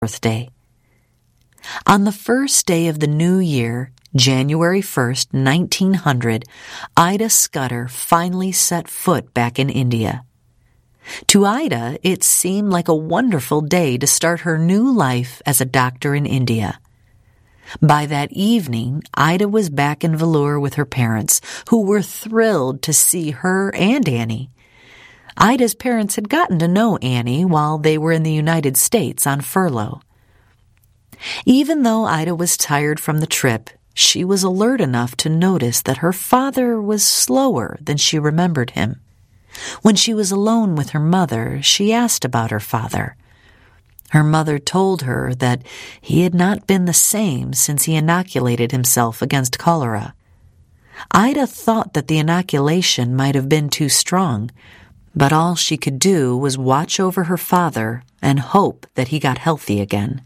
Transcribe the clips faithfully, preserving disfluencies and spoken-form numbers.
birthday. On the first day of the new year, January first, nineteen hundred, Ida Scudder finally set foot back in India. To Ida, it seemed like a wonderful day to start her new life as a doctor in India. By that evening, Ida was back in Vellore with her parents, who were thrilled to see her and Annie. Ida's parents had gotten to know Annie while they were in the United States on furlough. Even though Ida was tired from the trip, she was alert enough to notice that her father was slower than she remembered him. When she was alone with her mother, she asked about her father. Her mother told her that he had not been the same since he inoculated himself against cholera. Ida thought that the inoculation might have been too strong, but all she could do was watch over her father and hope that he got healthy again.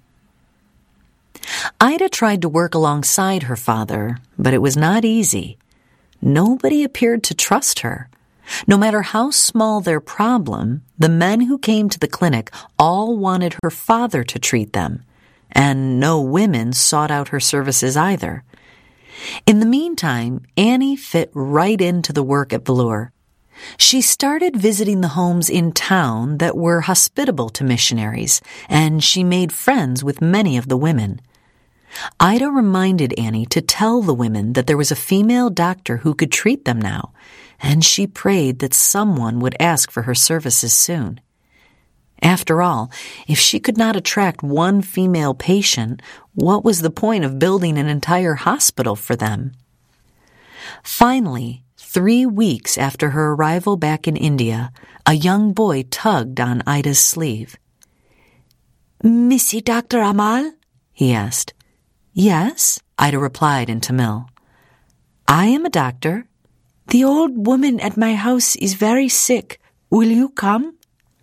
Ida tried to work alongside her father, but it was not easy. Nobody appeared to trust her. No matter how small their problem, the men who came to the clinic all wanted her father to treat them, and no women sought out her services either. In the meantime, Annie fit right into the work at Vellore. She started visiting the homes in town that were hospitable to missionaries, and she made friends with many of the women. Ida reminded Annie to tell the women that there was a female doctor who could treat them now, and she prayed that someone would ask for her services soon. After all, if she could not attract one female patient, what was the point of building an entire hospital for them? Finally, three weeks after her arrival back in India, a young boy tugged on Ida's sleeve. "Missy Doctor Amal?" he asked. "Yes," Ida replied in Tamil. "I am a doctor. The old woman at my house is very sick. Will you come?"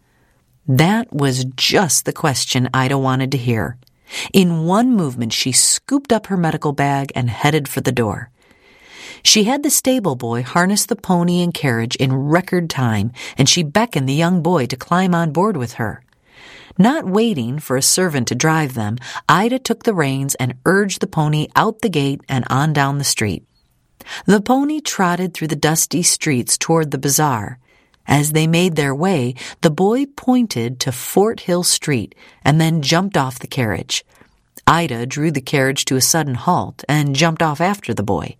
That was just the question Ida wanted to hear. In one movement, she scooped up her medical bag and headed for the door. She had the stable boy harness the pony and carriage in record time, and she beckoned the young boy to climb on board with her. Not waiting for a servant to drive them, Ida took the reins and urged the pony out the gate and on down the street. The pony trotted through the dusty streets toward the bazaar. As they made their way, the boy pointed to Fort Hill Street and then jumped off the carriage. Ida drew the carriage to a sudden halt and jumped off after the boy.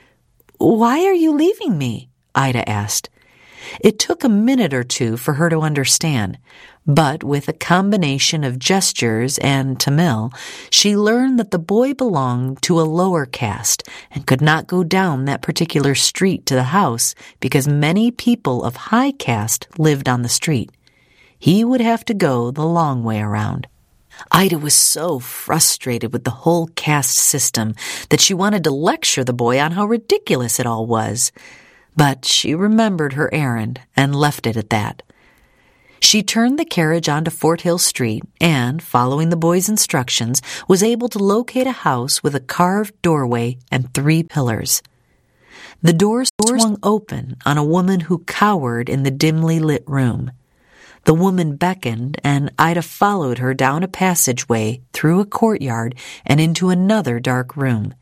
"Why are you leaving me?" Ida asked. It took a minute or two for her to understand, but with a combination of gestures and Tamil, she learned that the boy belonged to a lower caste and could not go down that particular street to the house because many people of high caste lived on the street. He would have to go the long way around. Ida was so frustrated with the whole caste system that she wanted to lecture the boy on how ridiculous it all was. But she remembered her errand and left it at that. She turned the carriage onto Fort Hill Street and, following the boy's instructions, was able to locate a house with a carved doorway and three pillars. The door swung open on a woman who cowered in the dimly lit room. The woman beckoned, and Ida followed her down a passageway, through a courtyard, and into another dark room.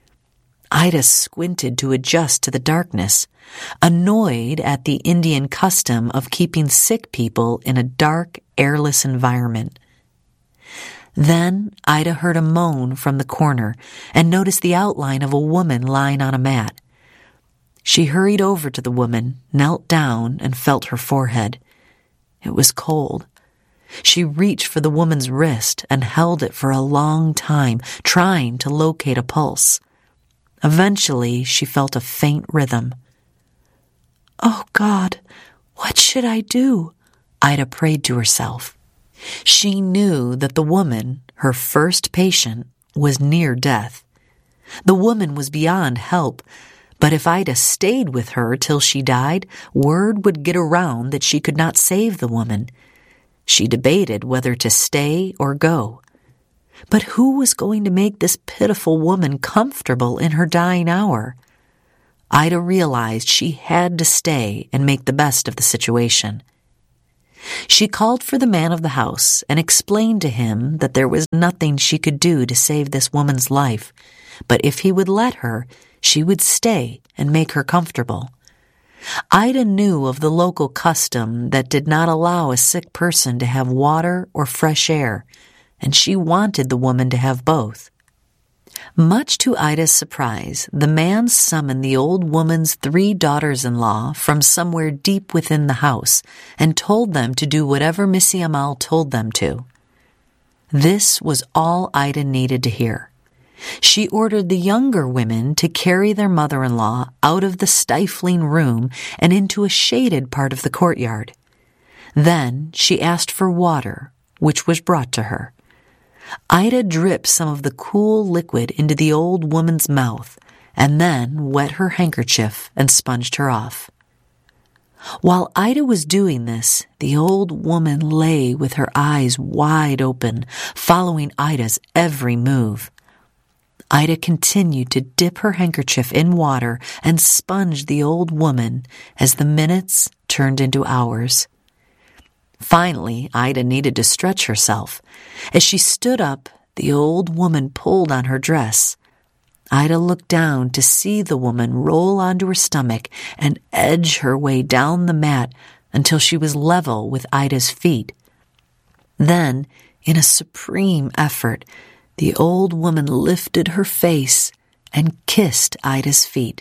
Ida squinted to adjust to the darkness, annoyed at the Indian custom of keeping sick people in a dark, airless environment. Then Ida heard a moan from the corner and noticed the outline of a woman lying on a mat. She hurried over to the woman, knelt down, and felt her forehead. It was cold. She reached for the woman's wrist and held it for a long time, trying to locate a pulse. Eventually, she felt a faint rhythm. "Oh, God, what should I do?" Ida prayed to herself. She knew that the woman, her first patient, was near death. The woman was beyond help, but if Ida stayed with her till she died, word would get around that she could not save the woman. She debated whether to stay or go. But who was going to make this pitiful woman comfortable in her dying hour? Ida realized she had to stay and make the best of the situation. She called for the man of the house and explained to him that there was nothing she could do to save this woman's life, but if he would let her, she would stay and make her comfortable. Ida knew of the local custom that did not allow a sick person to have water or fresh air, and she wanted the woman to have both. Much to Ida's surprise, the man summoned the old woman's three daughters-in-law from somewhere deep within the house and told them to do whatever Missy Amal told them to. This was all Ida needed to hear. She ordered the younger women to carry their mother-in-law out of the stifling room and into a shaded part of the courtyard. Then she asked for water, which was brought to her. Ida dripped some of the cool liquid into the old woman's mouth and then wet her handkerchief and sponged her off. While Ida was doing this, the old woman lay with her eyes wide open, following Ida's every move. Ida continued to dip her handkerchief in water and sponge the old woman as the minutes turned into hours. Finally, Ida needed to stretch herself. As she stood up, the old woman pulled on her dress. Ida looked down to see the woman roll onto her stomach and edge her way down the mat until she was level with Ida's feet. Then, in a supreme effort, the old woman lifted her face and kissed Ida's feet.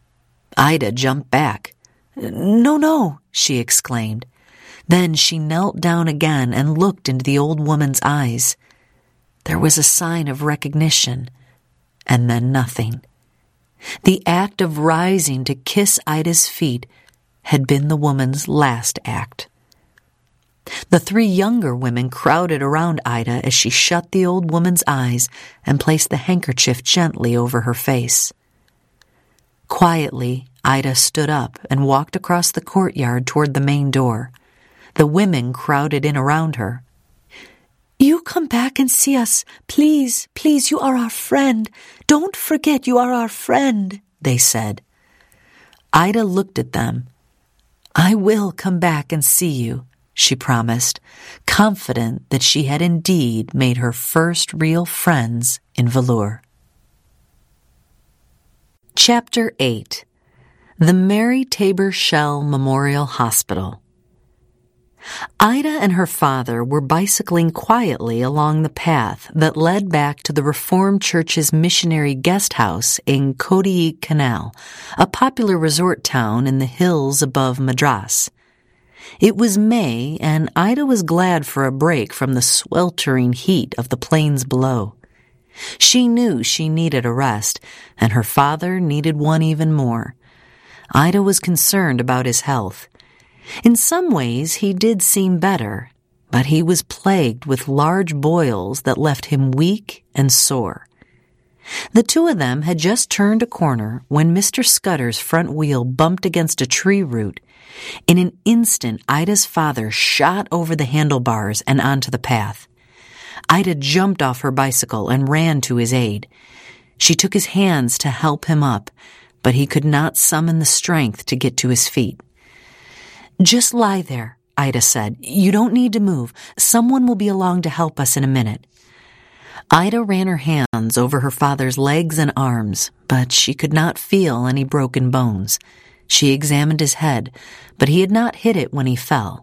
Ida jumped back. "No, no," she exclaimed. Then she knelt down again and looked into the old woman's eyes. There was a sign of recognition, and then nothing. The act of rising to kiss Ida's feet had been the woman's last act. The three younger women crowded around Ida as she shut the old woman's eyes and placed the handkerchief gently over her face. Quietly, Ida stood up and walked across the courtyard toward the main door. The women crowded in around her. "You come back and see us. Please, please, you are our friend. Don't forget you are our friend," they said. Ida looked at them. "I will come back and see you," she promised, confident that she had indeed made her first real friends in Vellore. Chapter eight. The Mary Tabor Shell Memorial Hospital. Ida and her father were bicycling quietly along the path that led back to the Reformed Church's missionary guest house in Kodiak Canal, a popular resort town in the hills above Madras. It was May, and Ida was glad for a break from the sweltering heat of the plains below. She knew she needed a rest, and her father needed one even more. Ida was concerned about his health. In some ways, he did seem better, but he was plagued with large boils that left him weak and sore. The two of them had just turned a corner when Mister Scudder's front wheel bumped against a tree root. In an instant, Ida's father shot over the handlebars and onto the path. Ida jumped off her bicycle and ran to his aid. She took his hands to help him up, but he could not summon the strength to get to his feet. "Just lie there," Ida said. "You don't need to move. Someone will be along to help us in a minute." Ida ran her hands over her father's legs and arms, but she could not feel any broken bones. She examined his head, but he had not hit it when he fell.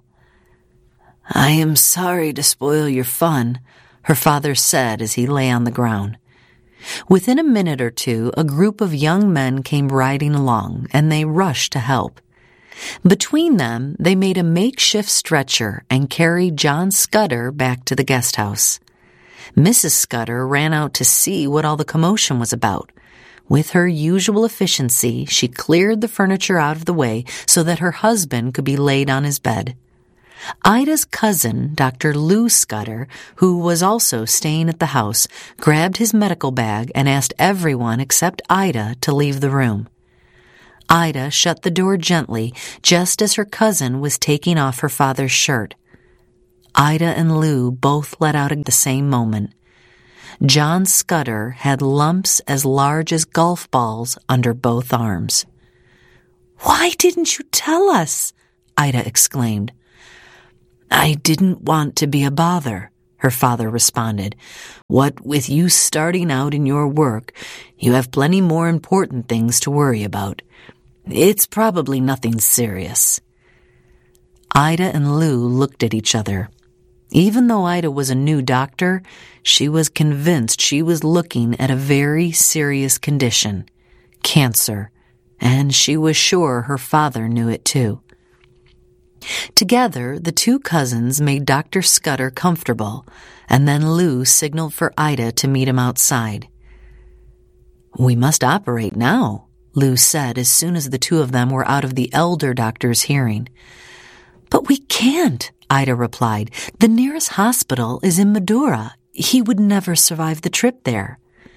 "I am sorry to spoil your fun," her father said as he lay on the ground. Within a minute or two, a group of young men came riding along, and they rushed to help. Between them, they made a makeshift stretcher and carried John Scudder back to the guest house. Missus Scudder ran out to see what all the commotion was about. With her usual efficiency, she cleared the furniture out of the way so that her husband could be laid on his bed. Ida's cousin, Doctor Lou Scudder, who was also staying at the house, grabbed his medical bag and asked everyone except Ida to leave the room. Ida shut the door gently just as her cousin was taking off her father's shirt. Ida and Lou both let out at the same moment. John Scudder had lumps as large as golf balls under both arms. "Why didn't you tell us?" Ida exclaimed. "I didn't want to be a bother," her father responded. "What with you starting out in your work, you have plenty more important things to worry about. It's probably nothing serious." Ida and Lou looked at each other. Even though Ida was a new doctor, she was convinced she was looking at a very serious condition, cancer, and she was sure her father knew it too. Together, the two cousins made Doctor Scudder comfortable, and then Lou signaled for Ida to meet him outside. "We must operate now," Lou said as soon as the two of them were out of the elder doctor's hearing. "But we can't," Ida replied. "The nearest hospital is in Madura. He would never survive the trip there."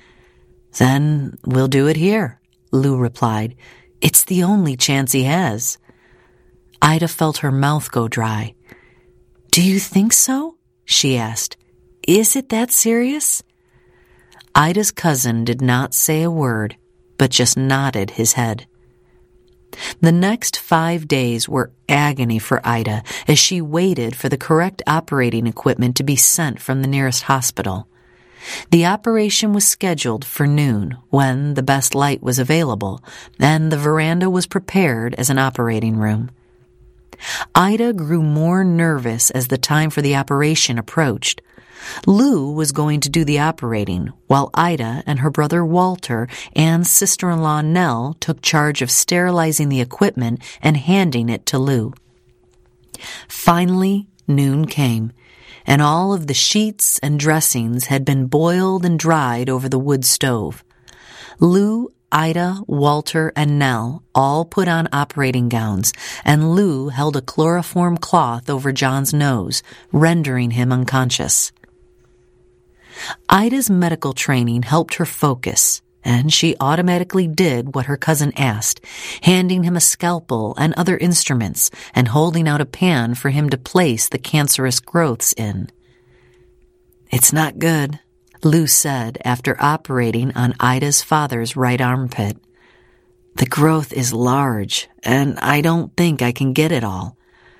"Then we'll do it here," Lou replied. "It's the only chance he has." Ida felt her mouth go dry. "Do you think so?" she asked. "Is it that serious?" Ida's cousin did not say a word, but just nodded his head. The next five days were agony for Ida as she waited for the correct operating equipment to be sent from the nearest hospital. The operation was scheduled for noon, when the best light was available, and the veranda was prepared as an operating room. Ida grew more nervous as the time for the operation approached. Lou was going to do the operating, while Ida and her brother Walter and sister-in-law Nell took charge of sterilizing the equipment and handing it to Lou. Finally, noon came, and all of the sheets and dressings had been boiled and dried over the wood stove. Lou, Ida, Walter, and Nell all put on operating gowns, and Lou held a chloroform cloth over John's nose, rendering him unconscious. Ida's medical training helped her focus, and she automatically did what her cousin asked, handing him a scalpel and other instruments and holding out a pan for him to place the cancerous growths in. "It's not good," Lou said after operating on Ida's father's right armpit. "The growth is large, and I don't think I can get it all."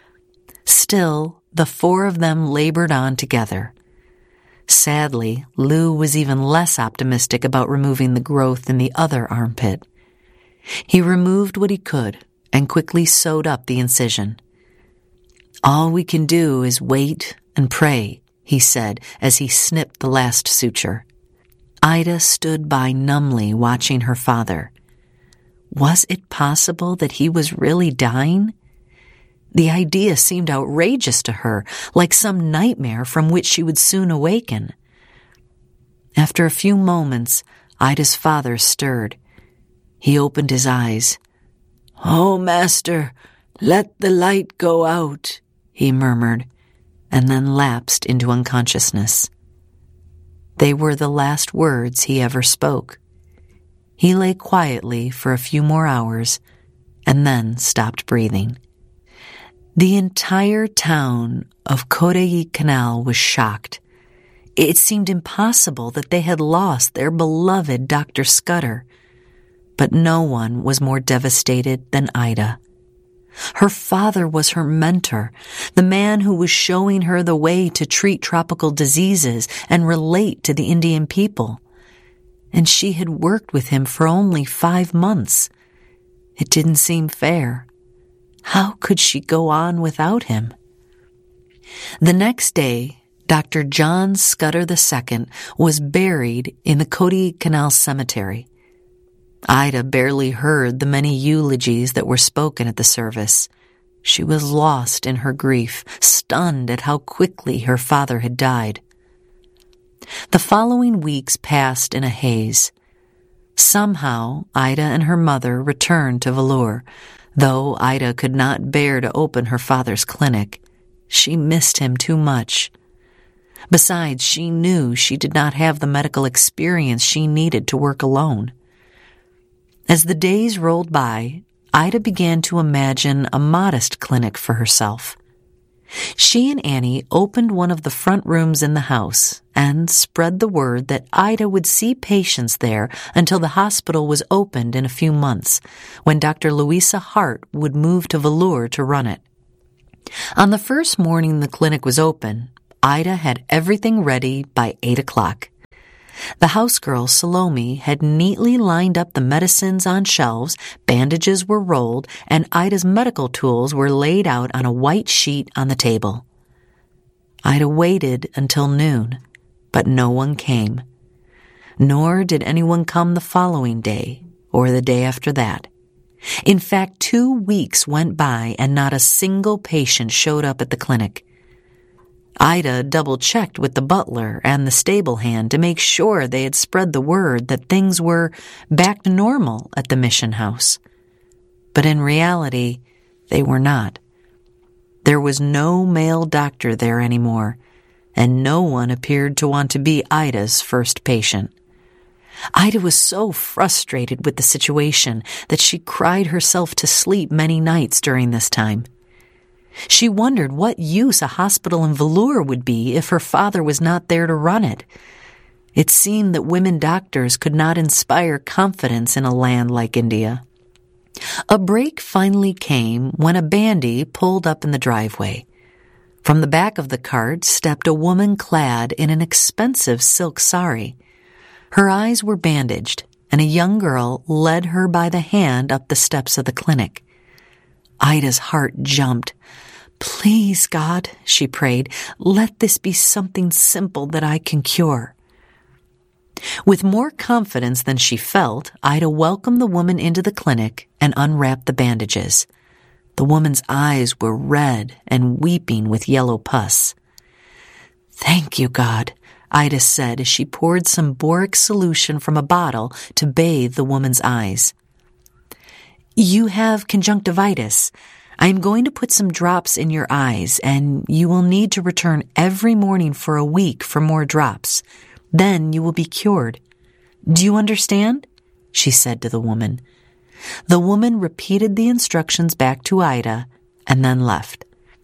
Still, the four of them labored on together. Sadly, Lou was even less optimistic about removing the growth in the other armpit. He removed what he could and quickly sewed up the incision. "All we can do is wait and pray," he said as he snipped the last suture. Ida stood by numbly watching her father. Was it possible that he was really dying? The idea seemed outrageous to her, like some nightmare from which she would soon awaken. After a few moments, Ida's father stirred. He opened his eyes. "Oh, Master, let the light go out," he murmured, and then lapsed into unconsciousness. They were the last words he ever spoke. He lay quietly for a few more hours, and then stopped breathing. The entire town of Kodaikanal was shocked. It seemed impossible that they had lost their beloved Doctor Scudder. But no one was more devastated than Ida. Her father was her mentor, the man who was showing her the way to treat tropical diseases and relate to the Indian people. And she had worked with him for only five months. It didn't seem fair. How could she go on without him? The next day, Doctor John Scudder the Second was buried in the Kodaikanal Cemetery. Ida barely heard the many eulogies that were spoken at the service. She was lost in her grief, stunned at how quickly her father had died. The following weeks passed in a haze. Somehow, Ida and her mother returned to Vellore, though Ida could not bear to open her father's clinic. She missed him too much. Besides, she knew she did not have the medical experience she needed to work alone. As the days rolled by, Ida began to imagine a modest clinic for herself. She and Annie opened one of the front rooms in the house and spread the word that Ida would see patients there until the hospital was opened in a few months, when Doctor Louisa Hart would move to Vellore to run it. On the first morning the clinic was open, Ida had everything ready by eight o'clock. The housegirl, Salome, had neatly lined up the medicines on shelves, bandages were rolled, and Ida's medical tools were laid out on a white sheet on the table. Ida waited until noon, but no one came. Nor did anyone come the following day or the day after that. In fact, two weeks went by and not a single patient showed up at the clinic. Ida double-checked with the butler and the stable hand to make sure they had spread the word that things were back to normal at the mission house. But in reality, they were not. There was no male doctor there anymore, and no one appeared to want to be Ida's first patient. Ida was so frustrated with the situation that she cried herself to sleep many nights during this time. She wondered what use a hospital in Vellore would be if her father was not there to run it. It seemed that women doctors could not inspire confidence in a land like India. A break finally came when a bandy pulled up in the driveway. From the back of the cart stepped a woman clad in an expensive silk sari. Her eyes were bandaged, and a young girl led her by the hand up the steps of the clinic. Ida's heart jumped. "Please, God," she prayed, "let this be something simple that I can cure." With more confidence than she felt, Ida welcomed the woman into the clinic and unwrapped the bandages. The woman's eyes were red and weeping with yellow pus. "Thank you, God," Ida said as she poured some boric solution from a bottle to bathe the woman's eyes. "You have conjunctivitis. I am going to put some drops in your eyes, and you will need to return every morning for a week for more drops. Then you will be cured. Do you understand?" she said to the woman. The woman repeated the instructions back to Ida and then left.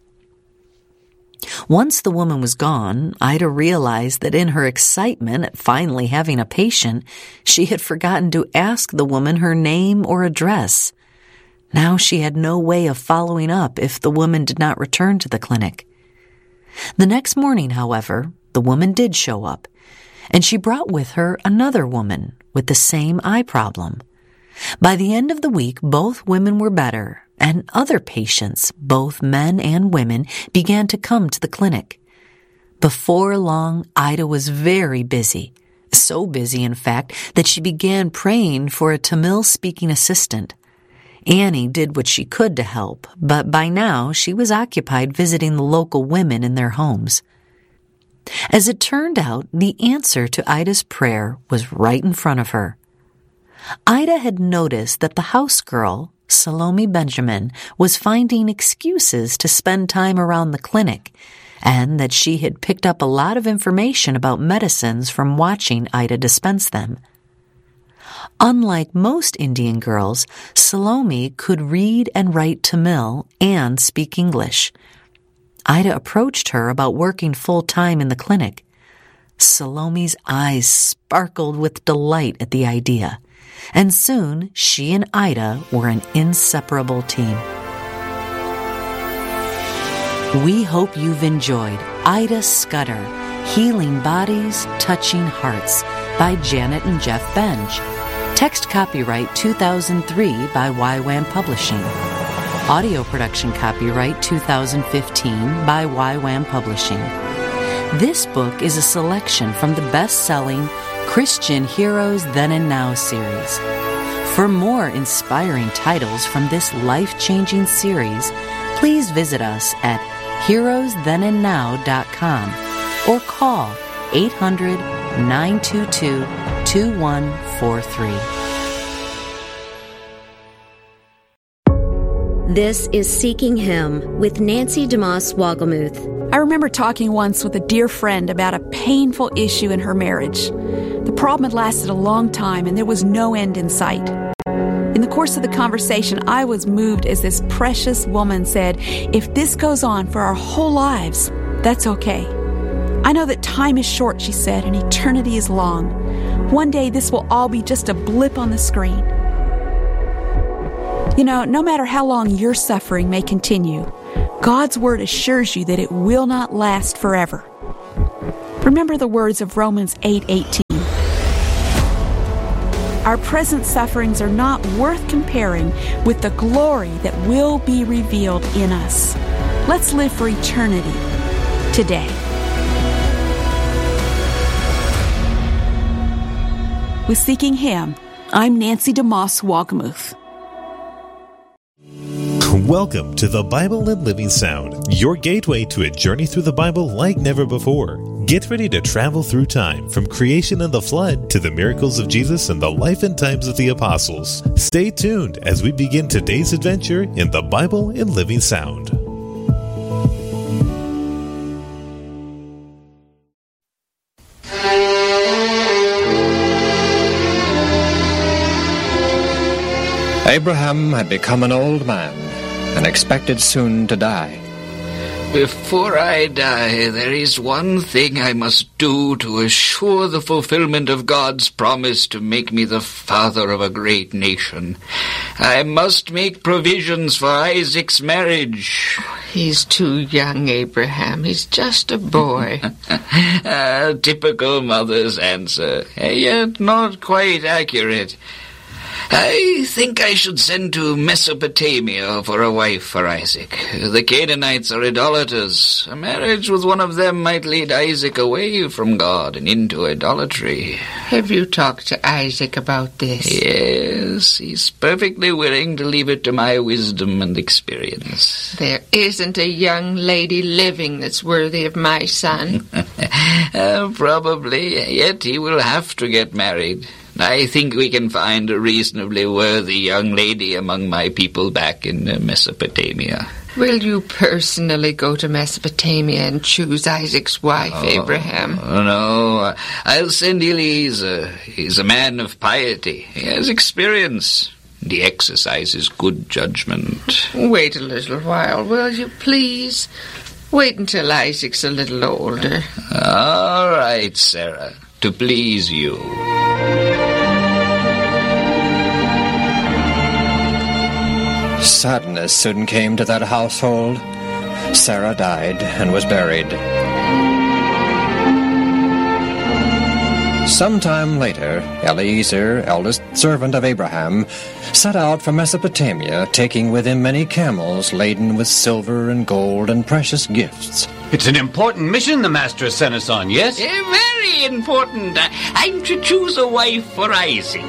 Once the woman was gone, Ida realized that in her excitement at finally having a patient, she had forgotten to ask the woman her name or address. Now she had no way of following up if the woman did not return to the clinic. The next morning, however, the woman did show up, and she brought with her another woman with the same eye problem. By the end of the week, both women were better, and other patients, both men and women, began to come to the clinic. Before long, Ida was very busy, so busy, in fact, that she began praying for a Tamil-speaking assistant. Annie did what she could to help, but by now she was occupied visiting the local women in their homes. As it turned out, the answer to Ida's prayer was right in front of her. Ida had noticed that the housegirl, Salome Benjamin, was finding excuses to spend time around the clinic, and that she had picked up a lot of information about medicines from watching Ida dispense them. Unlike most Indian girls, Salome could read and write Tamil and speak English. Ida approached her about working full-time in the clinic. Salome's eyes sparkled with delight at the idea, and soon she and Ida were an inseparable team. We hope you've enjoyed Ida Scudder, Healing Bodies, Touching Hearts by Janet and Jeff Benj. Text copyright two thousand three by Y WAM Publishing. Audio production copyright two thousand fifteen by Y WAM Publishing. This book is a selection from the best-selling Christian Heroes Then and Now series. For more inspiring titles from this life-changing series, please visit us at heroes then and now dot com or call eight hundred, nine two two, two one four three. This is Seeking Him with Nancy DeMoss Wogelmuth. I remember talking once with a dear friend about a painful issue in her marriage. The problem had lasted a long time and there was no end in sight. In the course of the conversation, I was moved as this precious woman said, "If this goes on for our whole lives, that's okay. I know that time is short," she said, "and eternity is long. One day this will all be just a blip on the screen." You know, no matter how long your suffering may continue, God's word assures you that it will not last forever. Remember the words of Romans eight eighteen. Our present sufferings are not worth comparing with the glory that will be revealed in us. Let's live for eternity today. With Seeking Him, I'm Nancy DeMoss Wogmuth. Welcome to the Bible and Living Sound, your gateway to a journey through the Bible like never before. Get ready to travel through time, from creation and the flood to the miracles of Jesus and the life and times of the apostles. Stay tuned as we begin today's adventure in the Bible and Living Sound. Abraham had become an old man and expected soon to die. Before I die, there is one thing I must do to assure the fulfillment of God's promise to make me the father of a great nation. I must make provisions for Isaac's marriage. He's too young, Abraham. He's just a boy. A typical mother's answer, yet not quite accurate. I think I should send to Mesopotamia for a wife for Isaac. The Canaanites are idolaters. A marriage with one of them might lead Isaac away from God and into idolatry. Have you talked to Isaac about this? Yes, he's perfectly willing to leave it to my wisdom and experience. There isn't a young lady living that's worthy of my son. uh, probably, yet he will have to get married. I think we can find a reasonably worthy young lady among my people back in uh, Mesopotamia. Will you personally go to Mesopotamia and choose Isaac's wife, oh, Abraham? No, I'll send Eliezer. He's a man of piety. He has experience. He exercises good judgment. Wait a little while, will you, please? Wait until Isaac's a little older. All right, Sarah, to please you. Sadness soon came to that household. Sarah died and was buried. Sometime later, Eliezer, eldest servant of Abraham, set out for Mesopotamia, taking with him many camels laden with silver and gold and precious gifts. It's an important mission the master has sent us on, yes? Uh, very important. Uh, I'm to choose a wife for Isaac.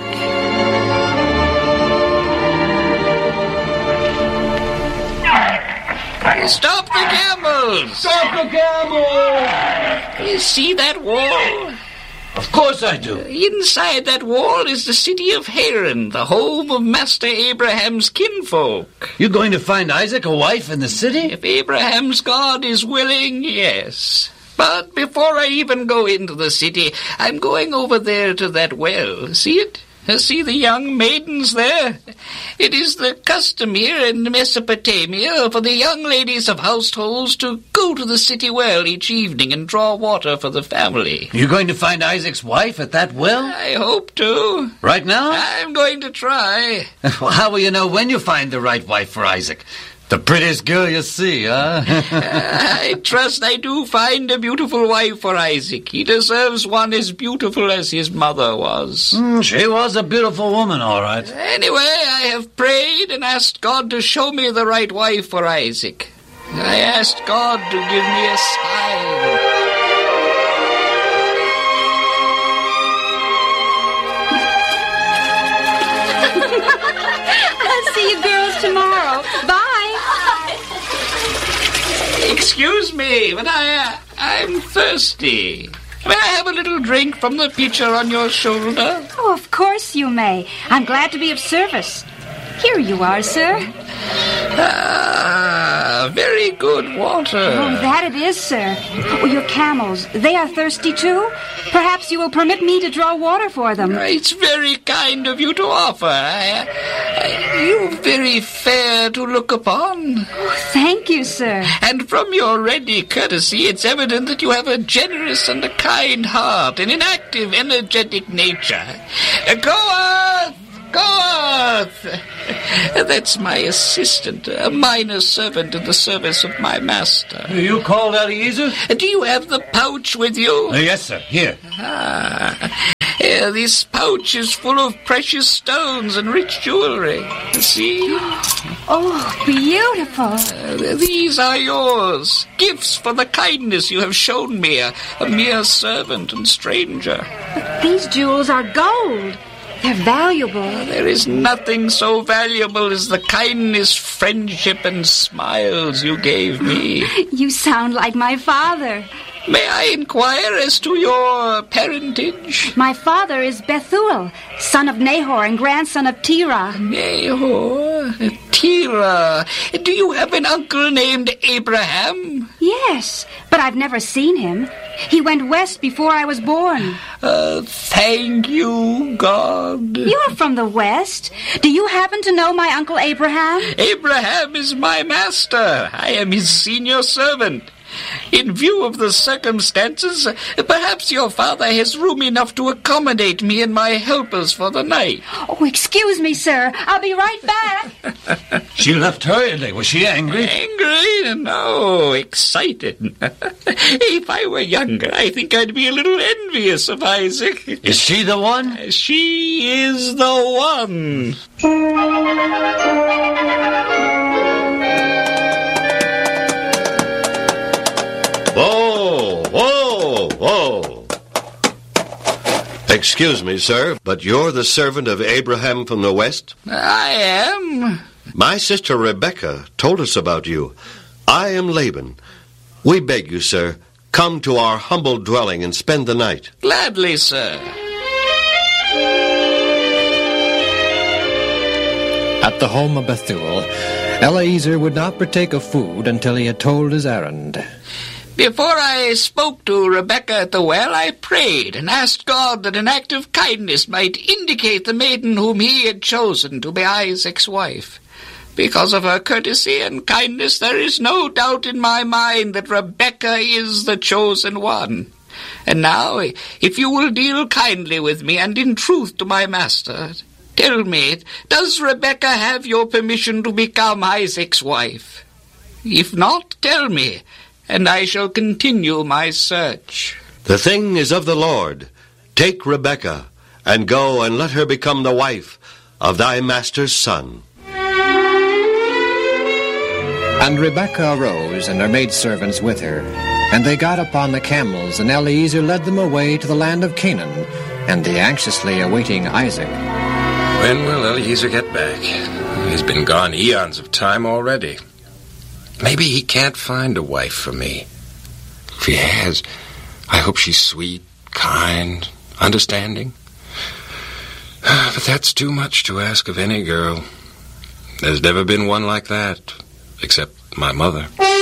Stop the camels! Stop the camels! You see that wall? Of course I do. Uh, inside that wall is the city of Haran, the home of Master Abraham's kinfolk. You're going to find Isaac a wife in the city? If Abraham's God is willing, yes. But before I even go into the city, I'm going over there to that well. See it? See the young maidens there? It is the custom here in Mesopotamia for the young ladies of households to go to the city well each evening and draw water for the family. You're going to find Isaac's wife at that well? I hope to. Right now? I'm going to try. Well, how will you know when you find the right wife for Isaac? The prettiest girl you see, huh? I trust I do find a beautiful wife for Isaac. He deserves one as beautiful as his mother was. Mm, she was a beautiful woman, all right. Anyway, I have prayed and asked God to show me the right wife for Isaac. I asked God to give me a sign. I'll see you girls tomorrow. Bye. Excuse me, but I, uh, I'm thirsty. May I have a little drink from the pitcher on your shoulder? Oh, of course you may. I'm glad to be of service. Here you are, sir. Ah, very good water. Oh, that it is, sir. Oh, your camels, they are thirsty too? Perhaps you will permit me to draw water for them. It's very kind of you to offer. I, I, you're very fair to look upon. Oh, thank you, sir. And from your ready courtesy, it's evident that you have a generous and a kind heart and an active, energetic nature. Uh, Goeth! Goeth! That's my assistant, a minor servant in the service of my master. You called Eliezer? Do you have the pouch with you? Uh, yes, sir. Here. Ah, uh, this pouch is full of precious stones and rich jewelry. See? Oh, beautiful. Uh, these are yours. Gifts for the kindness you have shown me, a, a mere servant and stranger. But these jewels are gold. They're valuable. There is nothing so valuable as the kindness, friendship, and smiles you gave me. You sound like my father. May I inquire as to your parentage? My father is Bethuel, son of Nahor and grandson of Terah. Nahor? Terah? Do you have an uncle named Abraham? Yes, but I've never seen him. He went west before I was born. Uh, thank you, God. You're from the west. Do you happen to know my uncle Abraham? Abraham is my master. I am his senior servant. In view of the circumstances, perhaps your father has room enough to accommodate me and my helpers for the night. Oh, excuse me, sir. I'll be right back. She left hurriedly. Was she angry? Angry? No, excited. If I were younger, I think I'd be a little envious of Isaac. Is she the one? She is the one. Whoa, whoa, whoa. Excuse me, sir, but you're the servant of Abraham from the west? I am. My sister Rebecca told us about you. I am Laban. We beg you, sir, come to our humble dwelling and spend the night. Gladly, sir. At the home of Bethuel, Eliezer would not partake of food until he had told his errand. Before I spoke to Rebecca at the well, I prayed and asked God that an act of kindness might indicate the maiden whom he had chosen to be Isaac's wife. Because of her courtesy and kindness, there is no doubt in my mind that Rebecca is the chosen one. And now, if you will deal kindly with me and in truth to my master, tell me, does Rebecca have your permission to become Isaac's wife? If not, tell me, and I shall continue my search. The thing is of the Lord. Take Rebekah, and go and let her become the wife of thy master's son. And Rebekah arose, and her maidservants with her. And they got upon the camels, and Eliezer led them away to the land of Canaan, and they anxiously awaiting Isaac. When will Eliezer get back? He's been gone eons of time already. Maybe he can't find a wife for me. If he has, I hope she's sweet, kind, understanding. But that's too much to ask of any girl. There's never been one like that, except my mother.